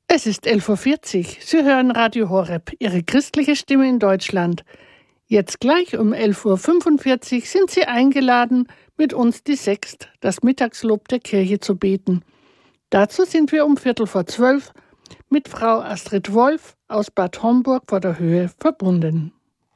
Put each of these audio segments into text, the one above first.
Es ist 11.40 Uhr. Sie hören Radio Horeb, Ihre christliche Stimme in Deutschland. Jetzt gleich um 11.45 Uhr sind Sie eingeladen, mit uns die Sext, das Mittagslob der Kirche, zu beten. Dazu sind wir um 11:45 mit Frau Astrid Wolf aus Bad Homburg vor der Höhe verbunden.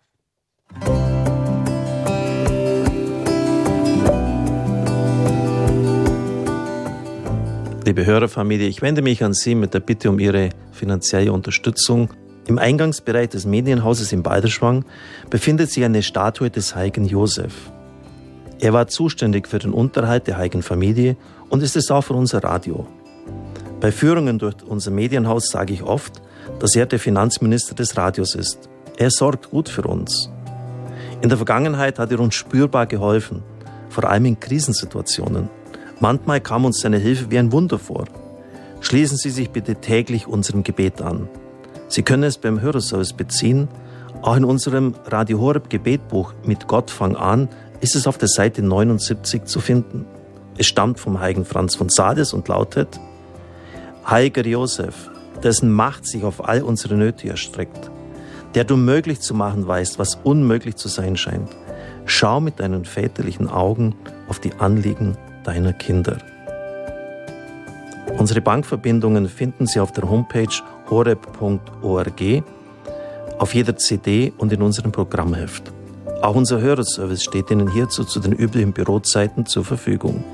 Liebe Hörerfamilie, ich wende mich an Sie mit der Bitte um Ihre finanzielle Unterstützung. Im Eingangsbereich des Medienhauses in Balderschwang befindet sich eine Statue des heiligen Josef. Er war zuständig für den Unterhalt der heiligen Familie und ist es auch für unser Radio. Bei Führungen durch unser Medienhaus sage ich oft, dass er der Finanzminister des Radios ist. Er sorgt gut für uns. In der Vergangenheit hat er uns spürbar geholfen, vor allem in Krisensituationen. Manchmal kam uns seine Hilfe wie ein Wunder vor. Schließen Sie sich bitte täglich unserem Gebet an. Sie können es beim Hörerservice beziehen. Auch in unserem Radio Horeb Gebetbuch mit Gott fang an ist es auf der Seite 79 zu finden. Es stammt vom heiligen Franz von Sales und lautet: Heiliger Josef, dessen Macht sich auf all unsere Nöte erstreckt, der du möglich zu machen weißt, was unmöglich zu sein scheint. Schau mit deinen väterlichen Augen auf die Anliegen deiner Kinder. Unsere Bankverbindungen finden Sie auf der Homepage horeb.org, auf jeder CD und in unserem Programmheft. Auch unser Hörerservice steht Ihnen hierzu zu den üblichen Bürozeiten zur Verfügung.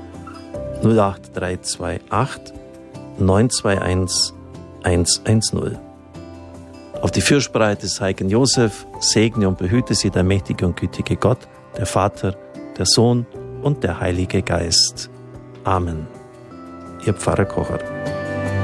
08328 921 110. Auf die Fürsprache des heiligen Josef segne und behüte Sie der mächtige und gütige Gott, der Vater, der Sohn und der Heilige Geist. Amen. Ihr Pfarrer Kocher.